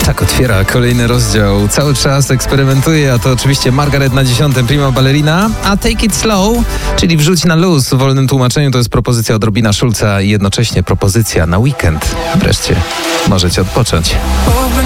Tak otwiera kolejny rozdział. Cały czas eksperymentuje, a to oczywiście Margaret na 10, Prima Ballerina, a Take It Slow, czyli wrzuć na luz w wolnym tłumaczeniu, to jest propozycja od Robina Schulza i jednocześnie propozycja na weekend. Wreszcie możecie odpocząć.